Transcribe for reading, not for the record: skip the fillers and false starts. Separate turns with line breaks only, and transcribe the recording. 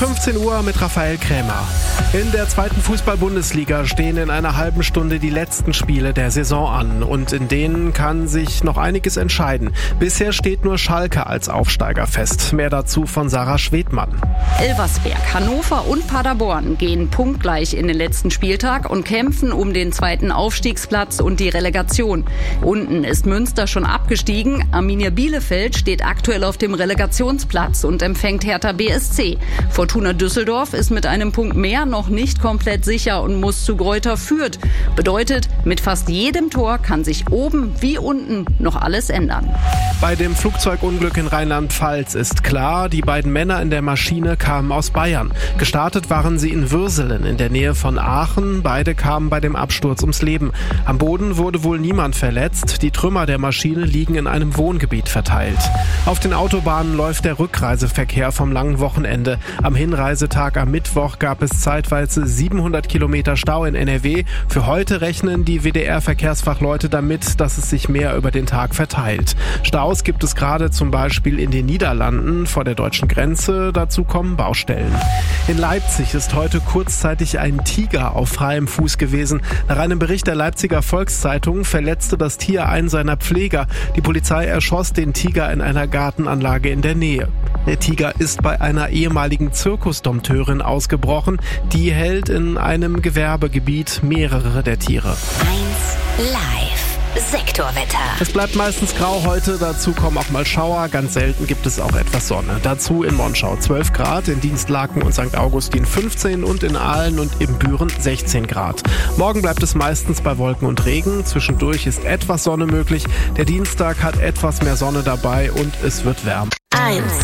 15 Uhr mit Raphael Krämer. In der zweiten Fußball-Bundesliga stehen in einer halben Stunde die letzten Spiele der Saison an. Und in denen kann sich noch einiges entscheiden. Bisher steht nur Schalke als Aufsteiger fest. Mehr dazu von Sarah Schwedmann.
Elversberg, Hannover und Paderborn gehen punktgleich in den letzten Spieltag und kämpfen um den zweiten Aufstiegsplatz und die Relegation. Unten ist Münster schon abgestiegen. Arminia Bielefeld steht aktuell auf dem Relegationsplatz und empfängt Hertha BSC. Fortuna Düsseldorf ist mit einem Punkt mehr noch nicht komplett sicher und muss zu Greuther Fürth. Bedeutet, mit fast jedem Tor kann sich oben wie unten noch alles ändern.
Bei dem Flugzeugunglück in Rheinland-Pfalz ist klar, die beiden Männer in der Maschine kamen aus Bayern. Gestartet waren sie in Würselen in der Nähe von Aachen. Beide kamen bei dem Absturz ums Leben. Am Boden wurde wohl niemand verletzt. Die Trümmer der Maschine liegen in einem Wohngebiet verteilt. Auf den Autobahnen läuft der Rückreiseverkehr vom langen Wochenende. Am Hinreisetag am Mittwoch gab es zeitweise 700 Kilometer Stau in NRW. Für heute rechnen die WDR-Verkehrsfachleute damit, dass es sich mehr über den Tag verteilt. Staus gibt es gerade zum Beispiel in den Niederlanden vor der deutschen Grenze. Dazu kommen Baustellen. In Leipzig ist heute kurzzeitig ein Tiger auf freiem Fuß gewesen. Nach einem Bericht der Leipziger Volkszeitung verletzte das Tier einen seiner Pfleger. Die Polizei erschoss den Tiger in einer Gartenanlage in der Nähe. Der Tiger ist bei einer ehemaligen Zirkusdompteurin ausgebrochen. Die hält in einem Gewerbegebiet mehrere der Tiere.
1 Live. Sektorwetter.
Es bleibt meistens grau heute, dazu kommen auch mal Schauer. Ganz selten gibt es auch etwas Sonne. Dazu in Monschau 12 Grad, in Dienstlaken und St. Augustin 15 und in Aalen und in Büren 16 Grad. Morgen bleibt es meistens bei Wolken und Regen. Zwischendurch ist etwas Sonne möglich. Der Dienstag hat etwas mehr Sonne dabei und es wird wärmer.
1